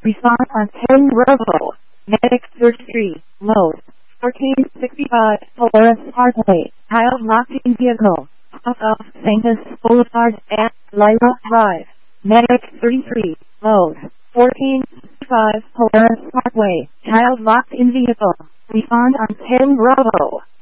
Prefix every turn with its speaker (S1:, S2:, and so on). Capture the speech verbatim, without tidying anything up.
S1: Response on ten Bravo. Medic search three. Mode. fourteen sixty-five Polaris Parkway. Child locked in vehicle. Off of Sanctus Boulevard at Lyra Drive. Medic thirty-three. Mode. fourteen sixty-five Polaris Parkway. Child locked in vehicle. Respond on ten Bravo.